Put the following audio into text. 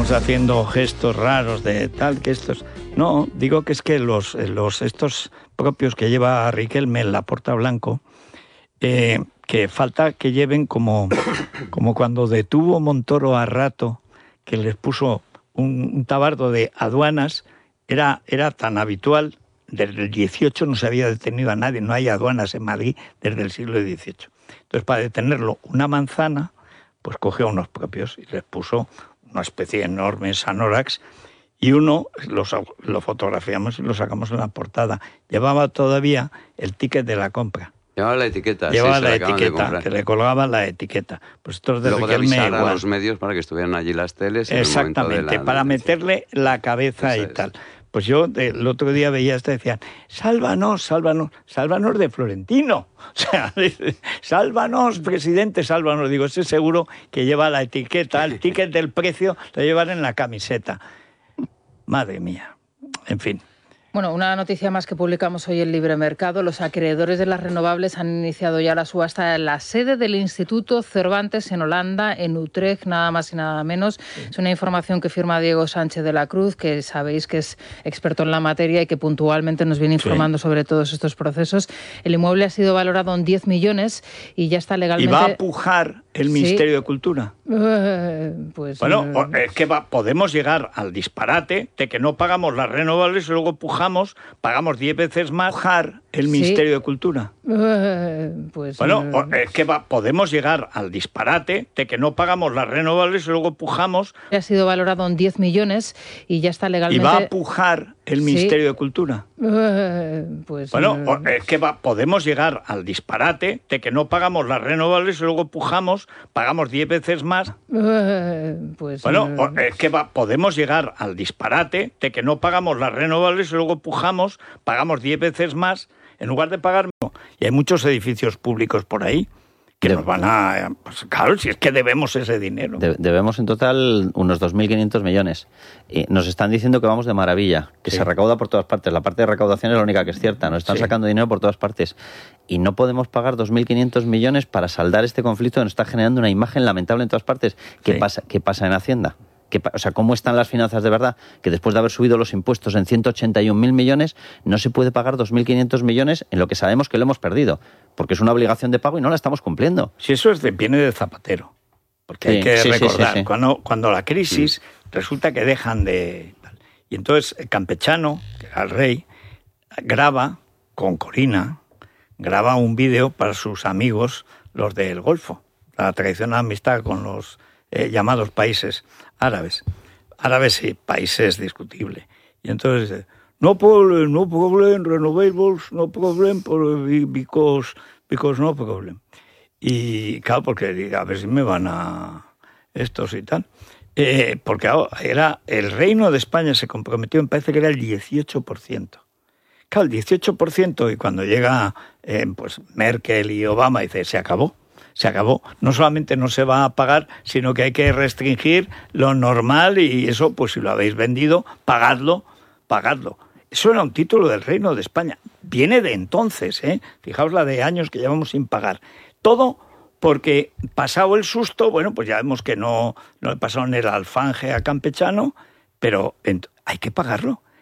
estamos haciendo gestos raros de tal que estos... No, digo que es que estos propios que lleva Riquelme en la Porta Blanco, que falta que lleven como cuando detuvo Montoro a Rato, que les puso un tabardo de aduanas, era tan habitual. Desde el 18 no se había detenido a nadie, no hay aduanas en Madrid desde el siglo XVIII. Entonces, para detenerlo, una manzana, pues cogió a unos propios y les puso una especie de enorme Sanorax, y uno lo fotografiamos y lo sacamos en la portada. Llevaba todavía el ticket de la compra. Llevaba la etiqueta. Llevaba sí, la etiqueta, que le colgaba la etiqueta. Pues estos de luego de Riquelme avisar igual. a los medios para que estuvieran allí las teles. Exactamente, para meterle la cabeza y tal. Pues yo el otro día veía esto y decían, sálvanos de Florentino. O sea, sálvanos, presidente, sálvanos. Digo, ese seguro que lleva la etiqueta, el ticket del precio, lo llevan en la camiseta. Madre mía. En fin. Bueno, una noticia más que publicamos hoy en Libre Mercado. Los acreedores de las renovables han iniciado ya la subasta en la sede del Instituto Cervantes en Holanda, en Utrecht, nada más y nada menos. Sí. Es una información que firma Diego Sánchez de la Cruz, que sabéis que es experto en la materia y que puntualmente nos viene informando sobre todos estos procesos. El inmueble ha sido valorado en 10 millones y ya está legalmente... ¿Y va a pujar el Ministerio de Cultura? Pues... Bueno, es que podemos llegar al disparate de que no pagamos las renovables y luego pagamos 10 veces más el Ministerio de Cultura. Pues... Bueno, es que podemos llegar al disparate de que no pagamos las renovables y luego pujamos... Ha sido valorado en 10 millones y ya está legalmente... ¿Y va a pujar el Ministerio de Cultura? Pues... Bueno, es que podemos llegar al disparate de que no pagamos las renovables y luego pagamos 10 veces más. Pues... Bueno, es que podemos llegar al disparate de que no pagamos las renovables y luego pagamos 10 veces más en lugar de pagar. Y hay muchos edificios públicos por ahí que nos van a... Pues claro, si es que debemos ese dinero. Debemos en total unos 2.500 millones. Y nos están diciendo que vamos de maravilla, que se recauda por todas partes. La parte de recaudación es la única que es cierta. Nos están sacando dinero por todas partes. Y no podemos pagar 2.500 millones para saldar este conflicto que nos está generando una imagen lamentable en todas partes. ¿Qué pasa en Hacienda? O sea, ¿cómo están las finanzas de verdad? Que después de haber subido los impuestos en 181.000 millones, no se puede pagar 2.500 millones en lo que sabemos que lo hemos perdido. Porque es una obligación de pago y no la estamos cumpliendo. Si eso viene de Zapatero. Porque hay que recordar, cuando la crisis resulta que dejan de... Y entonces Campechano, que era el rey, graba con Corina, graba un vídeo para sus amigos, los del Golfo, la tradicional amistad con los llamados países árabes. Árabes y países discutibles. Y entonces, no problem, renovables, no problem, because no problem. Y claro, porque a ver si me van a estos y tal. Porque era el Reino de España se comprometió, me parece que era el 18%. Claro, el 18%, y cuando llega pues Merkel y Obama, dice, se acabó. No solamente no se va a pagar, sino que hay que restringir lo normal y eso, pues si lo habéis vendido, pagadlo. Eso era un título del Reino de España. Viene de entonces, Fijaos la de años que llevamos sin pagar. Todo porque, pasado el susto, bueno, pues ya vemos que no le pasaron el alfanje a Campechano, pero hay que pagarlo.